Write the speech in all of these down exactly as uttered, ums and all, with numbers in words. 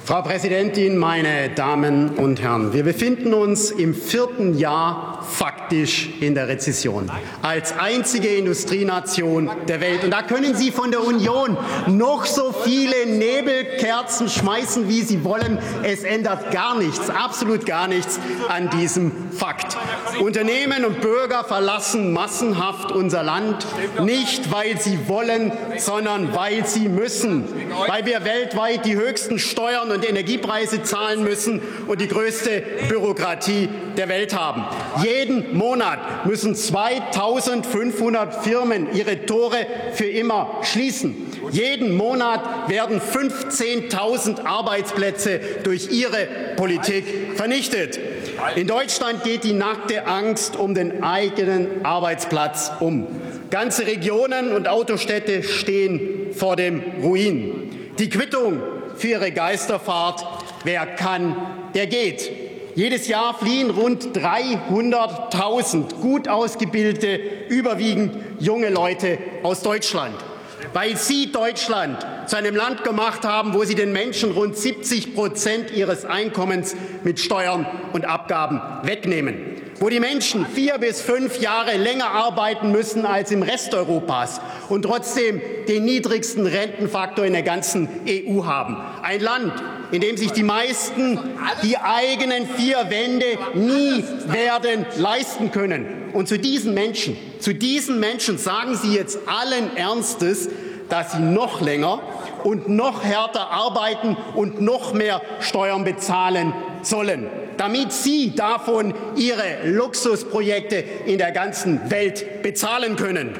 Frau Präsidentin, meine Damen und Herren! Wir befinden uns im vierten Jahr faktisch in der Rezession als einzige Industrienation der Welt. Und da können Sie von der Union noch so viele Nebelkerzen schmeißen, wie Sie wollen. Es ändert gar nichts, absolut gar nichts an diesem Fakt. Unternehmen und Bürger verlassen massenhaft unser Land, nicht weil sie wollen, sondern weil sie müssen, weil wir weltweit die höchsten Steuern und Energiepreise zahlen müssen und die größte Bürokratie der Welt haben. Jeden Monat müssen zweitausendfünfhundert Firmen ihre Tore für immer schließen. Jeden Monat werden fünfzehntausend Arbeitsplätze durch Ihre Politik vernichtet. In Deutschland geht die nackte Angst um den eigenen Arbeitsplatz um. Ganze Regionen und Autostädte stehen vor dem Ruin. Die Quittung für ihre Geisterfahrt: Wer kann, der geht. Jedes Jahr fliehen rund dreihunderttausend gut ausgebildete, überwiegend junge Leute aus Deutschland, weil Sie Deutschland zu einem Land gemacht haben, wo Sie den Menschen rund siebzig Prozent ihres Einkommens mit Steuern und Abgaben wegnehmen, wo die Menschen vier bis fünf Jahre länger arbeiten müssen als im Rest Europas und trotzdem den niedrigsten Rentenfaktor in der ganzen E U haben. Ein Land, in dem sich die meisten die eigenen vier Wände nie werden leisten können. Und zu diesen Menschen, zu diesen Menschen sagen Sie jetzt allen Ernstes, dass sie noch länger und noch härter arbeiten und noch mehr Steuern bezahlen sollen, damit Sie davon Ihre Luxusprojekte in der ganzen Welt bezahlen können.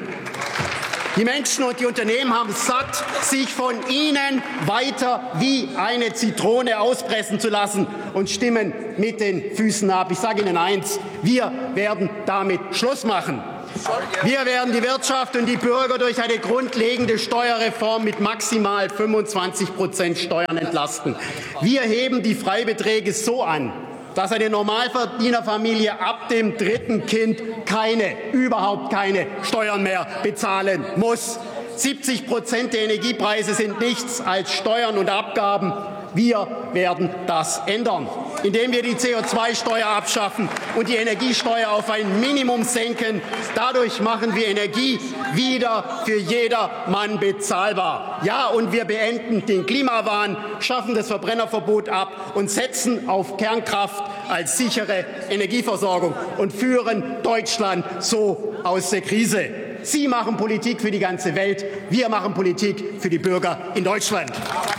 Die Menschen und die Unternehmen haben es satt, sich von Ihnen weiter wie eine Zitrone auspressen zu lassen, und stimmen mit den Füßen ab. Ich sage Ihnen eins: Wir werden damit Schluss machen. Wir werden die Wirtschaft und die Bürger durch eine grundlegende Steuerreform mit maximal fünfundzwanzig Prozent Steuern entlasten. Wir heben die Freibeträge so an, dass eine Normalverdienerfamilie ab dem dritten Kind keine, überhaupt keine Steuern mehr bezahlen muss. siebzig Prozent der Energiepreise sind nichts als Steuern und Abgaben. Wir werden das ändern, indem wir die C O zwei Steuer abschaffen und die Energiesteuer auf ein Minimum senken. Dadurch machen wir Energie wieder für jedermann bezahlbar. Ja, und wir beenden den Klimawahn, schaffen das Verbrennerverbot ab und setzen auf Kernkraft als sichere Energieversorgung und führen Deutschland so aus der Krise. Sie machen Politik für die ganze Welt, wir machen Politik für die Bürger in Deutschland.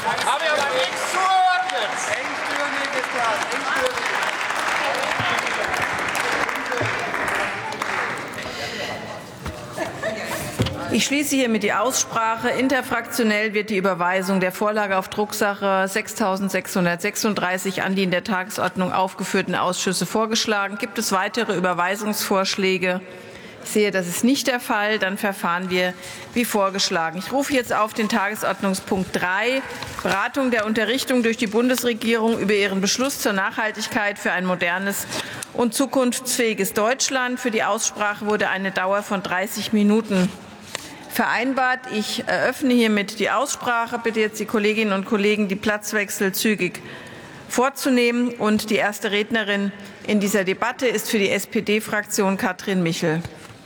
Ich schließe hiermit die Aussprache. Interfraktionell wird die Überweisung der Vorlage auf Drucksache sechstausendsechshundertsechsunddreißig an die in der Tagesordnung aufgeführten Ausschüsse vorgeschlagen. Gibt es weitere Überweisungsvorschläge? Ich sehe, das ist nicht der Fall. Dann verfahren wir wie vorgeschlagen. Ich rufe jetzt auf den Tagesordnungspunkt drei, Beratung der Unterrichtung durch die Bundesregierung über ihren Beschluss zur Nachhaltigkeit für ein modernes und zukunftsfähiges Deutschland. Für die Aussprache wurde eine Dauer von dreißig Minuten vereinbart. Ich eröffne hiermit die Aussprache. Bitte jetzt die Kolleginnen und Kollegen, die Platzwechsel zügig vorzunehmen. Und die erste Rednerin in dieser Debatte ist für die S P D-Fraktion Katrin Michel.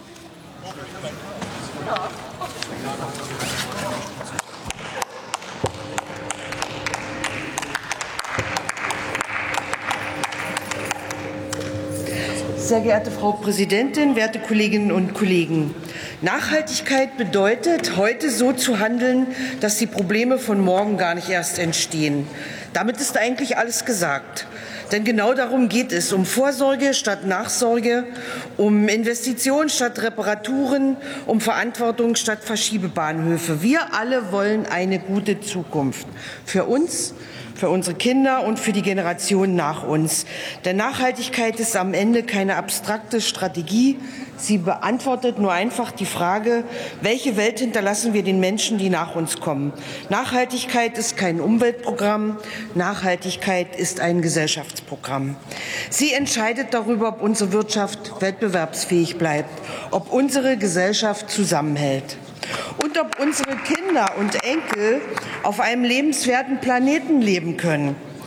Sehr geehrte Frau Präsidentin, werte Kolleginnen und Kollegen! Nachhaltigkeit bedeutet, heute so zu handeln, dass die Probleme von morgen gar nicht erst entstehen. Damit ist eigentlich alles gesagt. Denn genau darum geht es, um Vorsorge statt Nachsorge, um Investitionen statt Reparaturen, um Verantwortung statt Verschiebebahnhöfe. Wir alle wollen eine gute Zukunft für uns, für unsere Kinder und für die Generation nach uns. Denn Nachhaltigkeit ist am Ende keine abstrakte Strategie. Sie beantwortet nur einfach die Frage, welche Welt hinterlassen wir den Menschen, die nach uns kommen. Nachhaltigkeit ist kein Umweltprogramm, Nachhaltigkeit ist ein Gesellschaftsprogramm. Sie entscheidet darüber, ob unsere Wirtschaft wettbewerbsfähig bleibt, ob unsere Gesellschaft zusammenhält und ob unsere Kinder und Enkel auf einem lebenswerten Planeten leben können.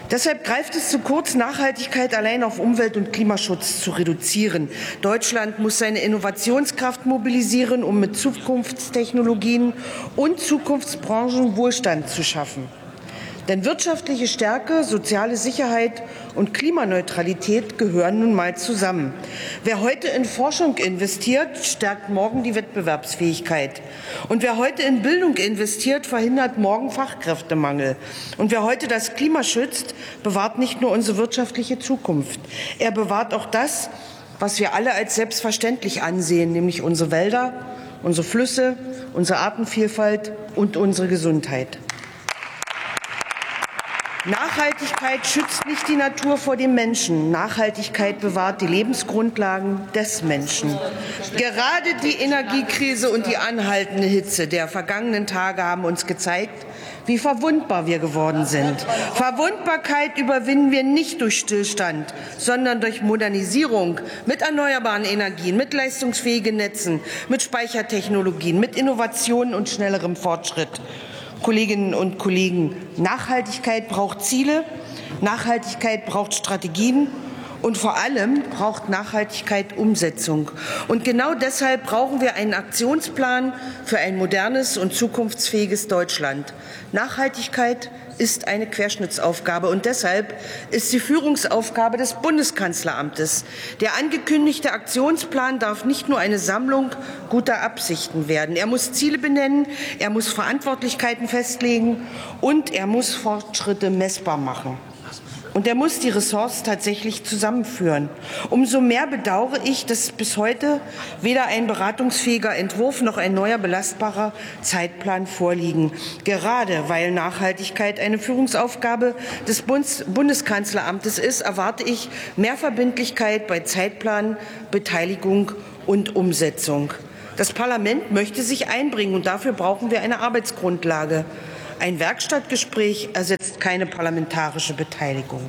Deshalb greift es zu kurz, Nachhaltigkeit allein auf Umwelt- und Klimaschutz zu reduzieren. Deutschland muss seine Innovationskraft mobilisieren, um mit Zukunftstechnologien und Zukunftsbranchen Wohlstand zu schaffen. Denn wirtschaftliche Stärke, soziale Sicherheit und Klimaneutralität gehören nun mal zusammen. Wer heute in Forschung investiert, stärkt morgen die Wettbewerbsfähigkeit. Und wer heute in Bildung investiert, verhindert morgen Fachkräftemangel. Und wer heute das Klima schützt, bewahrt nicht nur unsere wirtschaftliche Zukunft. Er bewahrt auch das, was wir alle als selbstverständlich ansehen, nämlich unsere Wälder, unsere Flüsse, unsere Artenvielfalt und unsere Gesundheit. Nachhaltigkeit schützt nicht die Natur vor dem Menschen. Nachhaltigkeit bewahrt die Lebensgrundlagen des Menschen. Gerade die Energiekrise und die anhaltende Hitze der vergangenen Tage haben uns gezeigt, wie verwundbar wir geworden sind. Verwundbarkeit überwinden wir nicht durch Stillstand, sondern durch Modernisierung mit erneuerbaren Energien, mit leistungsfähigen Netzen, mit Speichertechnologien, mit Innovationen und schnellerem Fortschritt. Kolleginnen und Kollegen, Nachhaltigkeit braucht Ziele, Nachhaltigkeit braucht Strategien und vor allem braucht Nachhaltigkeit Umsetzung. Und genau deshalb brauchen wir einen Aktionsplan für ein modernes und zukunftsfähiges Deutschland. Nachhaltigkeit ist eine Querschnittsaufgabe und deshalb ist die Führungsaufgabe des Bundeskanzleramtes. Der angekündigte Aktionsplan darf nicht nur eine Sammlung guter Absichten werden. Er muss Ziele benennen, er muss Verantwortlichkeiten festlegen und er muss Fortschritte messbar machen. Und er muss die Ressorts tatsächlich zusammenführen. Umso mehr bedauere ich, dass bis heute weder ein beratungsfähiger Entwurf noch ein neuer belastbarer Zeitplan vorliegen. Gerade weil Nachhaltigkeit eine Führungsaufgabe des Bundes Bundeskanzleramtes ist, erwarte ich mehr Verbindlichkeit bei Zeitplan, Beteiligung und Umsetzung. Das Parlament möchte sich einbringen, und dafür brauchen wir eine Arbeitsgrundlage. Ein Werkstattgespräch ersetzt keine parlamentarische Beteiligung.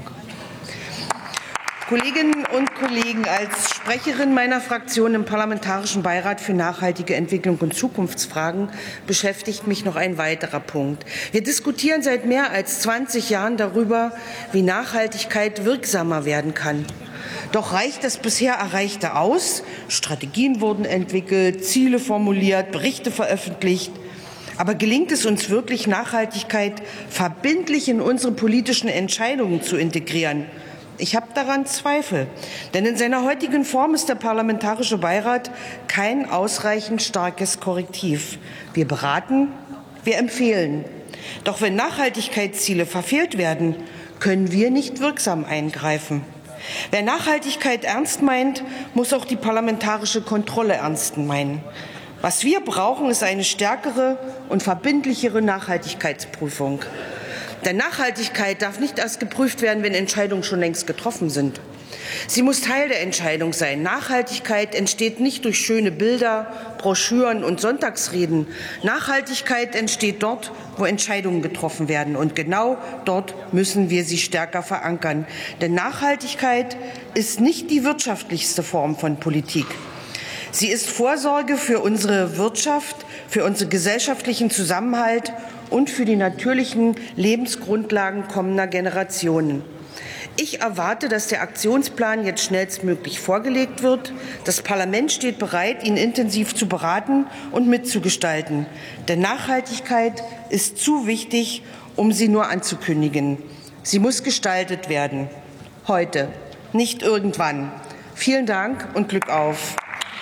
Kolleginnen und Kollegen, als Sprecherin meiner Fraktion im Parlamentarischen Beirat für nachhaltige Entwicklung und Zukunftsfragen beschäftigt mich noch ein weiterer Punkt. Wir diskutieren seit mehr als zwanzig Jahren darüber, wie Nachhaltigkeit wirksamer werden kann. Doch reicht das bisher Erreichte aus? Strategien wurden entwickelt, Ziele formuliert, Berichte veröffentlicht. Aber gelingt es uns wirklich, Nachhaltigkeit verbindlich in unsere politischen Entscheidungen zu integrieren? Ich habe daran Zweifel. Denn in seiner heutigen Form ist der Parlamentarische Beirat kein ausreichend starkes Korrektiv. Wir beraten, wir empfehlen. Doch wenn Nachhaltigkeitsziele verfehlt werden, können wir nicht wirksam eingreifen. Wer Nachhaltigkeit ernst meint, muss auch die parlamentarische Kontrolle ernst meinen. Was wir brauchen, ist eine stärkere und verbindlichere Nachhaltigkeitsprüfung. Denn Nachhaltigkeit darf nicht erst geprüft werden, wenn Entscheidungen schon längst getroffen sind. Sie muss Teil der Entscheidung sein. Nachhaltigkeit entsteht nicht durch schöne Bilder, Broschüren und Sonntagsreden. Nachhaltigkeit entsteht dort, wo Entscheidungen getroffen werden. Und genau dort müssen wir sie stärker verankern. Denn Nachhaltigkeit ist nicht die wirtschaftlichste Form von Politik. Sie ist Vorsorge für unsere Wirtschaft, für unseren gesellschaftlichen Zusammenhalt und für die natürlichen Lebensgrundlagen kommender Generationen. Ich erwarte, dass der Aktionsplan jetzt schnellstmöglich vorgelegt wird. Das Parlament steht bereit, ihn intensiv zu beraten und mitzugestalten. Denn Nachhaltigkeit ist zu wichtig, um sie nur anzukündigen. Sie muss gestaltet werden. Heute, nicht irgendwann. Vielen Dank und Glück auf.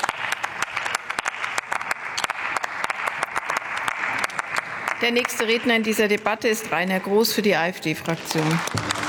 Der nächste Redner in dieser Debatte ist Rainer Groß für die AfD-Fraktion.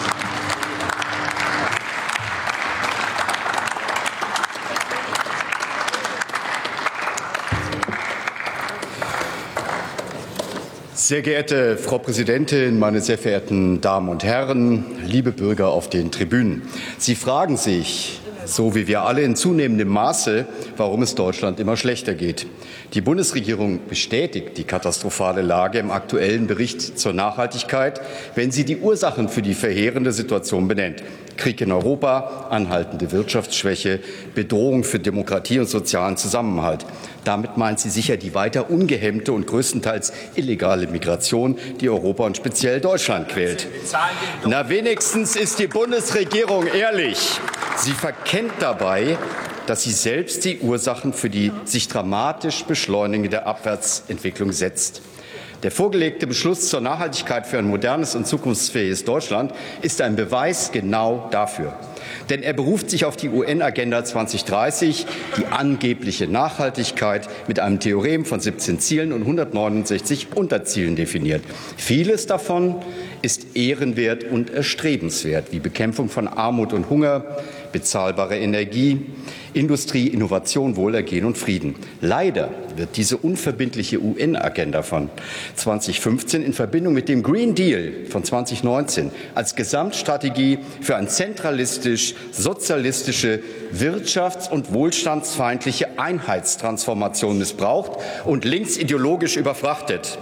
Sehr geehrte Frau Präsidentin, meine sehr verehrten Damen und Herren, liebe Bürger auf den Tribünen! Sie fragen sich, so wie wir alle in zunehmendem Maße, warum es Deutschland immer schlechter geht. Die Bundesregierung bestätigt die katastrophale Lage im aktuellen Bericht zur Nachhaltigkeit, wenn sie die Ursachen für die verheerende Situation benennt. Krieg in Europa, anhaltende Wirtschaftsschwäche, Bedrohung für Demokratie und sozialen Zusammenhalt. Damit meint sie sicher die weiter ungehemmte und größtenteils illegale Migration, die Europa und speziell Deutschland quält. Na, wenigstens ist die Bundesregierung ehrlich. Sie verkennt dabei, dass sie selbst die Ursachen für die sich dramatisch beschleunigende Abwärtsentwicklung setzt. Der vorgelegte Beschluss zur Nachhaltigkeit für ein modernes und zukunftsfähiges Deutschland ist ein Beweis genau dafür. Denn er beruft sich auf die U N-Agenda zweitausenddreißig, die angebliche Nachhaltigkeit mit einem Theorem von siebzehn Zielen und hundertneunundsechzig Unterzielen definiert. Vieles davon ist ehrenwert und erstrebenswert, wie Bekämpfung von Armut und Hunger, bezahlbare Energie, Industrie, Innovation, Wohlergehen und Frieden. Leider wird diese unverbindliche U N-Agenda von zweitausendfünfzehn in Verbindung mit dem Green Deal von zweitausendneunzehn als Gesamtstrategie für eine zentralistisch-sozialistische, wirtschafts- und wohlstandsfeindliche Einheitstransformation missbraucht und linksideologisch überfrachtet.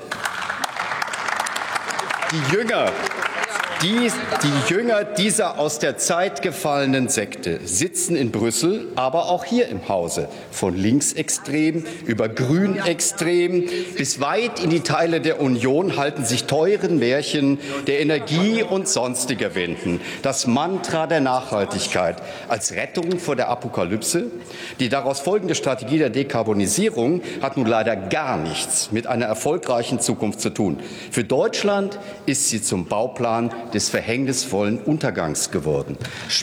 Die Jünger Die, die Jünger dieser aus der Zeit gefallenen Sekte sitzen in Brüssel, aber auch hier im Hause, von linksextrem über grünextrem bis weit in die Teile der Union halten sich teuren Märchen der Energie und sonstiger Wenden. Das Mantra der Nachhaltigkeit als Rettung vor der Apokalypse. Die daraus folgende Strategie der Dekarbonisierung hat nun leider gar nichts mit einer erfolgreichen Zukunft zu tun. Für Deutschland ist sie zum Bauplan des verhängnisvollen Untergangs geworden.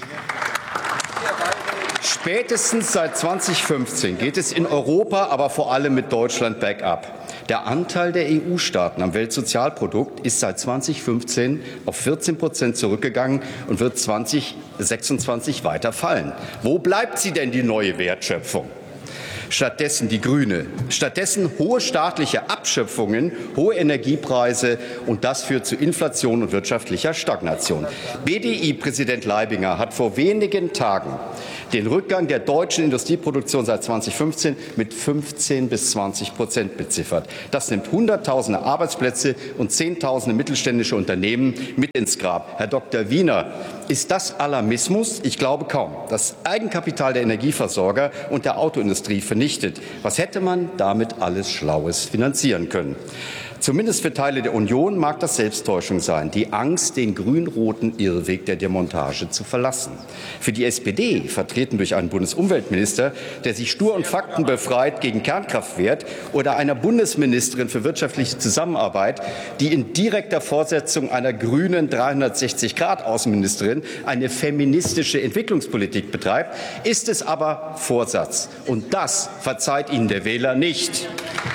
Spätestens seit zweitausendfünfzehn geht es in Europa, aber vor allem mit Deutschland bergab. Der Anteil der E U-Staaten am Weltsozialprodukt ist seit zweitausendfünfzehn auf vierzehn Prozent zurückgegangen und wird zweitausendsechsundzwanzig weiter fallen. Wo bleibt sie denn, die neue Wertschöpfung? Stattdessen die Grüne. Stattdessen hohe staatliche Abschöpfungen, hohe Energiepreise, und das führt zu Inflation und wirtschaftlicher Stagnation. B D I-Präsident Leibinger hat vor wenigen Tagen den Rückgang der deutschen Industrieproduktion seit zweitausendfünfzehn mit fünfzehn bis zwanzig Prozent beziffert. Das nimmt Hunderttausende Arbeitsplätze und Zehntausende mittelständische Unternehmen mit ins Grab. Herr Doktor Wiener, ist das Alarmismus? Ich glaube kaum. Das Eigenkapital der Energieversorger und der Autoindustrie vernichtet. Was hätte man damit alles Schlaues finanzieren können? Zumindest für Teile der Union mag das Selbsttäuschung sein, die Angst, den grün-roten Irrweg der Demontage zu verlassen. Für die S P D, vertreten durch einen Bundesumweltminister, der sich stur und faktenbefreit gegen Kernkraft wehrt, oder einer Bundesministerin für wirtschaftliche Zusammenarbeit, die in direkter Fortsetzung einer grünen dreihundertsechzig Grad Außenministerin eine feministische Entwicklungspolitik betreibt, ist es aber Vorsatz. Und das verzeiht Ihnen der Wähler nicht.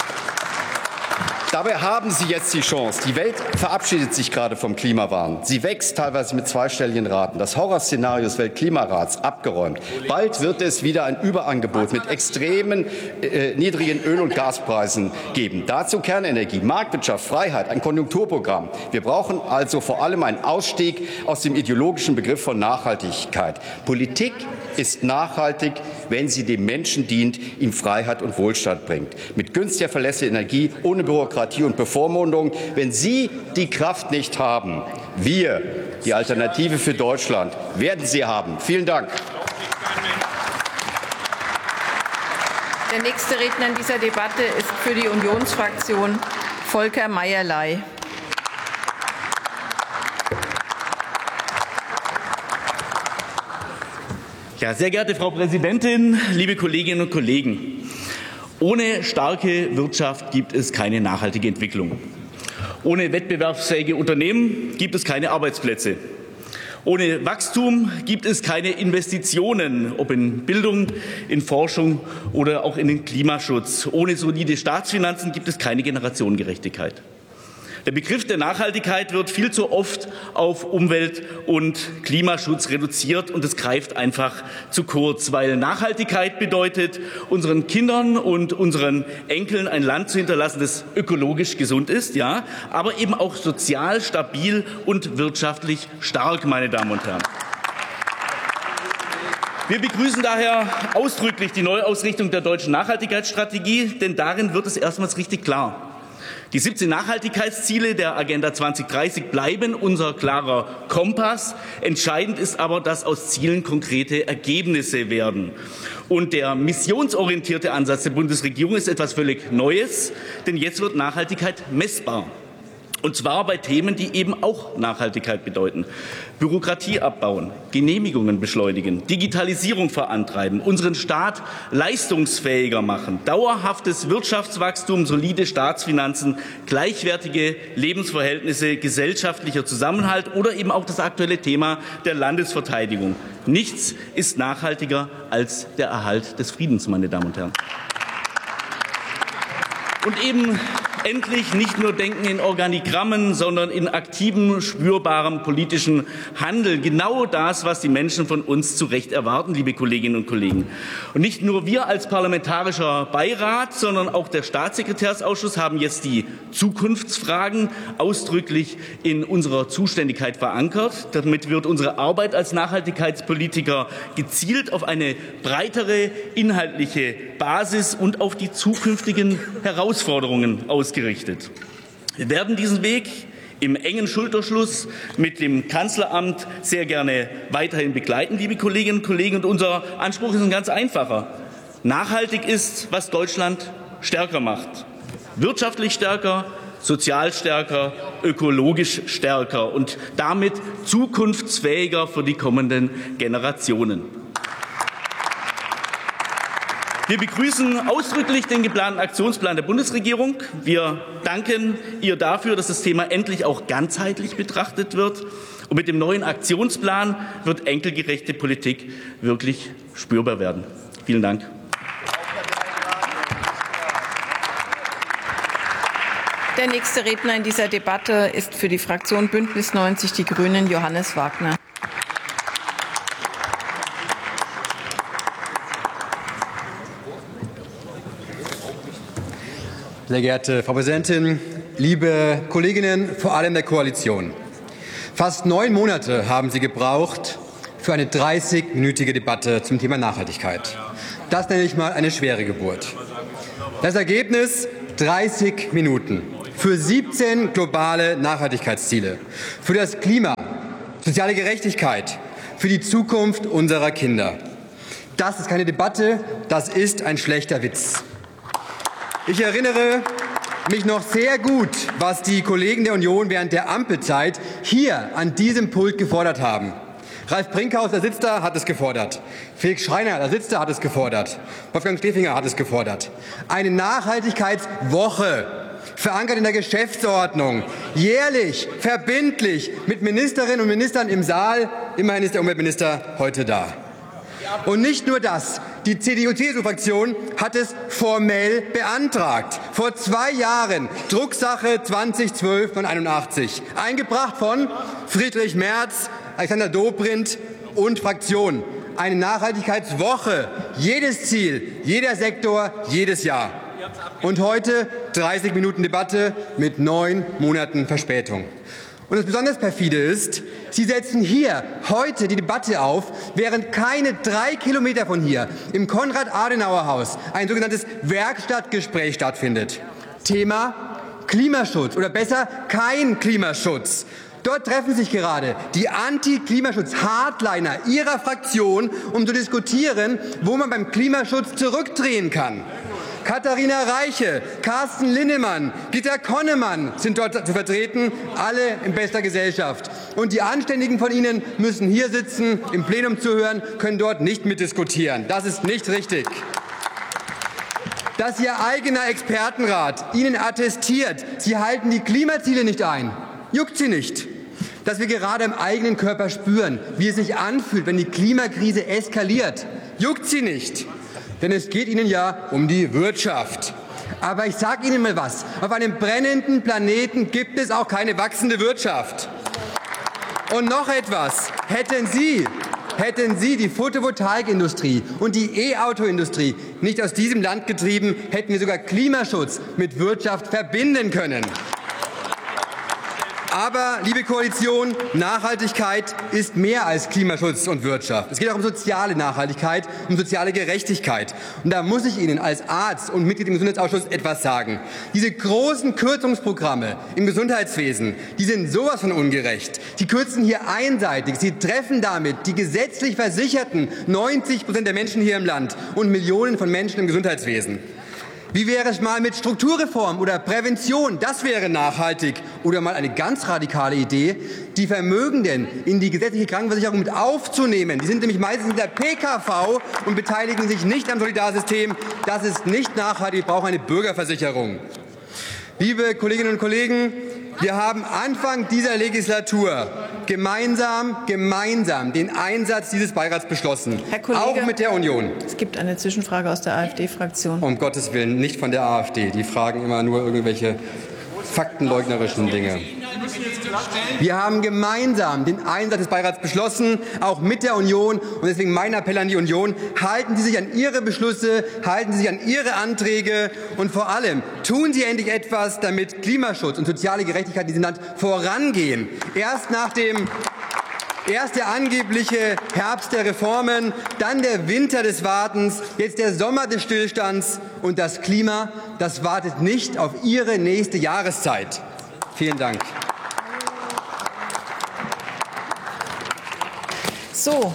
Dabei haben Sie jetzt die Chance. Die Welt verabschiedet sich gerade vom Klimawahn. Sie wächst teilweise mit zweistelligen Raten. Das Horrorszenario des Weltklimarats abgeräumt. Bald wird es wieder ein Überangebot mit extremen äh, niedrigen Öl- und Gaspreisen geben. Dazu Kernenergie, Marktwirtschaft, Freiheit, ein Konjunkturprogramm. Wir brauchen also vor allem einen Ausstieg aus dem ideologischen Begriff von Nachhaltigkeit. Politik ist nachhaltig, wenn sie dem Menschen dient, ihm Freiheit und Wohlstand bringt. Mit günstiger, verlässlicher Energie, ohne Bürokratie und Bevormundung. Wenn Sie die Kraft nicht haben, wir, die Alternative für Deutschland, werden sie haben. Vielen Dank. Der nächste Redner in dieser Debatte ist für die Unionsfraktion Volker Meierlei. Ja, sehr geehrte Frau Präsidentin, liebe Kolleginnen und Kollegen! Ohne starke Wirtschaft gibt es keine nachhaltige Entwicklung. Ohne wettbewerbsfähige Unternehmen gibt es keine Arbeitsplätze. Ohne Wachstum gibt es keine Investitionen, ob in Bildung, in Forschung oder auch in den Klimaschutz. Ohne solide Staatsfinanzen gibt es keine Generationengerechtigkeit. Der Begriff der Nachhaltigkeit wird viel zu oft auf Umwelt- und Klimaschutz reduziert, und es greift einfach zu kurz, weil Nachhaltigkeit bedeutet, unseren Kindern und unseren Enkeln ein Land zu hinterlassen, das ökologisch gesund ist, ja, aber eben auch sozial stabil und wirtschaftlich stark, meine Damen und Herren. Wir begrüßen daher ausdrücklich die Neuausrichtung der deutschen Nachhaltigkeitsstrategie, denn darin wird es erstmals richtig klar: Die siebzehn Nachhaltigkeitsziele der Agenda zweitausenddreißig bleiben unser klarer Kompass. Entscheidend ist aber, dass aus Zielen konkrete Ergebnisse werden. Und der missionsorientierte Ansatz der Bundesregierung ist etwas völlig Neues, denn jetzt wird Nachhaltigkeit messbar. Und zwar bei Themen, die eben auch Nachhaltigkeit bedeuten. Bürokratie abbauen, Genehmigungen beschleunigen, Digitalisierung vorantreiben, unseren Staat leistungsfähiger machen, dauerhaftes Wirtschaftswachstum, solide Staatsfinanzen, gleichwertige Lebensverhältnisse, gesellschaftlicher Zusammenhalt oder eben auch das aktuelle Thema der Landesverteidigung. Nichts ist nachhaltiger als der Erhalt des Friedens, meine Damen und Herren. Und eben endlich nicht nur denken in Organigrammen, sondern in aktivem, spürbarem politischen Handeln. Genau das, was die Menschen von uns zu Recht erwarten, liebe Kolleginnen und Kollegen. Und nicht nur wir als parlamentarischer Beirat, sondern auch der Staatssekretärsausschuss haben jetzt die Zukunftsfragen ausdrücklich in unserer Zuständigkeit verankert. Damit wird unsere Arbeit als Nachhaltigkeitspolitiker gezielt auf eine breitere inhaltliche Basis und auf die zukünftigen Herausforderungen ausgerichtet. Wir werden diesen Weg im engen Schulterschluss mit dem Kanzleramt sehr gerne weiterhin begleiten, liebe Kolleginnen und Kollegen. Und unser Anspruch ist ein ganz einfacher. Nachhaltig ist, was Deutschland stärker macht. Wirtschaftlich stärker, sozial stärker, ökologisch stärker und damit zukunftsfähiger für die kommenden Generationen. Wir begrüßen ausdrücklich den geplanten Aktionsplan der Bundesregierung. Wir danken ihr dafür, dass das Thema endlich auch ganzheitlich betrachtet wird. Und mit dem neuen Aktionsplan wird enkelgerechte Politik wirklich spürbar werden. Vielen Dank. Der nächste Redner in dieser Debatte ist für die Fraktion Bündnis neunzig Die Grünen Johannes Wagner. Sehr geehrte Frau Präsidentin, liebe Kolleginnen, vor allem der Koalition. Fast neun Monate haben Sie gebraucht für eine dreißigminütige Debatte zum Thema Nachhaltigkeit. Das nenne ich mal eine schwere Geburt. Das Ergebnis dreißig Minuten für siebzehn globale Nachhaltigkeitsziele, für das Klima, soziale Gerechtigkeit, für die Zukunft unserer Kinder. Das ist keine Debatte, das ist ein schlechter Witz. Ich erinnere mich noch sehr gut, was die Kollegen der Union während der Ampelzeit hier an diesem Pult gefordert haben. Ralf Brinkhaus, der sitzt da, hat es gefordert. Felix Schreiner, der sitzt da, hat es gefordert. Wolfgang Stefinger hat es gefordert. Eine Nachhaltigkeitswoche, verankert in der Geschäftsordnung, jährlich, verbindlich, mit Ministerinnen und Ministern im Saal. Immerhin ist der Umweltminister heute da. Und nicht nur das. Die C D U C S U-Fraktion hat es formell beantragt. Vor zwei Jahren, Drucksache zweitausendzwölf einundachtzig, eingebracht von Friedrich Merz, Alexander Dobrindt und Fraktion. Eine Nachhaltigkeitswoche, jedes Ziel, jeder Sektor, jedes Jahr. Und heute dreißig Minuten Debatte mit neun Monaten Verspätung. Und das besonders perfide ist, Sie setzen hier heute die Debatte auf, während keine drei Kilometer von hier im Konrad-Adenauer-Haus ein sogenanntes Werkstattgespräch stattfindet. Thema Klimaschutz oder besser kein Klimaschutz. Dort treffen sich gerade die Anti-Klimaschutz-Hardliner Ihrer Fraktion, um zu diskutieren, wo man beim Klimaschutz zurückdrehen kann. Katharina Reiche, Carsten Linnemann, Dieter Konnemann sind dort zu vertreten, alle in bester Gesellschaft. Und die Anständigen von Ihnen müssen hier sitzen, im Plenum zuhören, können dort nicht mitdiskutieren. Das ist nicht richtig. Dass Ihr eigener Expertenrat Ihnen attestiert, Sie halten die Klimaziele nicht ein, juckt Sie nicht. Dass wir gerade im eigenen Körper spüren, wie es sich anfühlt, wenn die Klimakrise eskaliert, juckt Sie nicht. Denn es geht Ihnen ja um die Wirtschaft. Aber ich sage Ihnen mal was. Auf einem brennenden Planeten gibt es auch keine wachsende Wirtschaft. Und noch etwas. Hätten Sie, hätten Sie die Photovoltaikindustrie und die E-Auto-Industrie nicht aus diesem Land getrieben, hätten wir sogar Klimaschutz mit Wirtschaft verbinden können. Aber, liebe Koalition, Nachhaltigkeit ist mehr als Klimaschutz und Wirtschaft. Es geht auch um soziale Nachhaltigkeit, um soziale Gerechtigkeit. Und da muss ich Ihnen als Arzt und Mitglied im Gesundheitsausschuss etwas sagen. Diese großen Kürzungsprogramme im Gesundheitswesen, die sind sowas von ungerecht. Die kürzen hier einseitig. Sie treffen damit die gesetzlich Versicherten, neunzig Prozent der Menschen hier im Land und Millionen von Menschen im Gesundheitswesen. Wie wäre es mal mit Strukturreform oder Prävention? Das wäre nachhaltig. Oder mal eine ganz radikale Idee, die Vermögenden in die gesetzliche Krankenversicherung mit aufzunehmen. Die sind nämlich meistens in der P K V und beteiligen sich nicht am Solidarsystem. Das ist nicht nachhaltig. Wir brauchen eine Bürgerversicherung. Liebe Kolleginnen und Kollegen, wir haben Anfang dieser Legislatur gemeinsam, gemeinsam den Einsatz dieses Beirats beschlossen, Herr Kollege, auch mit der Union. Es gibt eine Zwischenfrage aus der AfD-Fraktion. Um Gottes Willen, nicht von der AfD. Die fragen immer nur irgendwelche faktenleugnerischen Dinge. Wir haben gemeinsam den Einsatz des Beirats beschlossen, auch mit der Union. Und deswegen mein Appell an die Union, halten Sie sich an Ihre Beschlüsse, halten Sie sich an Ihre Anträge und vor allem tun Sie endlich etwas, damit Klimaschutz und soziale Gerechtigkeit in diesem Land vorangehen. Erst nach dem Erst der angebliche Herbst der Reformen, dann der Winter des Wartens, jetzt der Sommer des Stillstands. Und das Klima, das wartet nicht auf Ihre nächste Jahreszeit. Vielen Dank. So.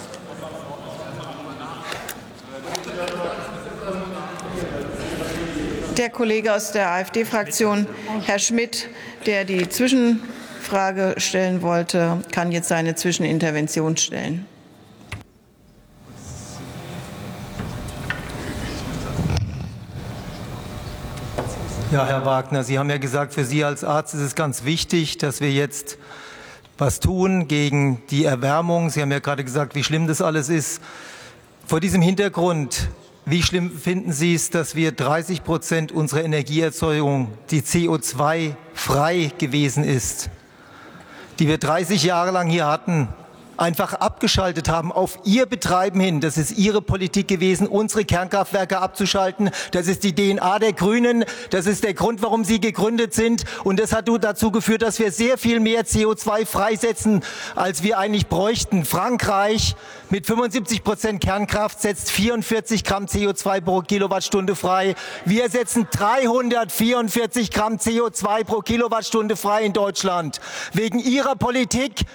Der Kollege aus der AfD-Fraktion, Herr Schmidt, der die Zwischenfrage stellen wollte, kann jetzt seine Zwischenintervention stellen. Ja, Herr Wagner, Sie haben ja gesagt, für Sie als Arzt ist es ganz wichtig, dass wir jetzt was tun gegen die Erwärmung. Sie haben ja gerade gesagt, wie schlimm das alles ist. Vor diesem Hintergrund, wie schlimm finden Sie es, dass wir dreißig Prozent unserer Energieerzeugung, die C O zwei frei gewesen ist, die wir dreißig Jahre lang hier hatten, einfach abgeschaltet haben auf Ihr Betreiben hin. Das ist Ihre Politik gewesen, unsere Kernkraftwerke abzuschalten. Das ist die D N A der Grünen. Das ist der Grund, warum sie gegründet sind. Und das hat dazu geführt, dass wir sehr viel mehr C O zwei freisetzen, als wir eigentlich bräuchten. Frankreich mit fünfundsiebzig Prozent Kernkraft setzt vierundvierzig Gramm C O zwei pro Kilowattstunde frei. Wir setzen dreihundertvierundvierzig Gramm C O zwei pro Kilowattstunde frei in Deutschland. Wegen Ihrer Politik,